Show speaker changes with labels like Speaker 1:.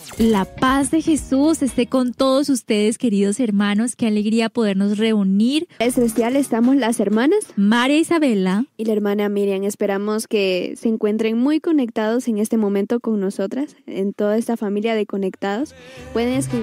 Speaker 1: La paz de Jesús esté con todos ustedes, queridos hermanos. Qué alegría podernos reunir.
Speaker 2: Especial estamos las hermanas
Speaker 1: María Isabela
Speaker 2: y la hermana Miriam. Esperamos que se encuentren muy conectados en este momento con nosotras, en toda esta familia de conectados. Pueden escribir